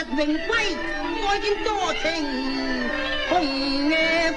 榮歸，愛見多情紅顏。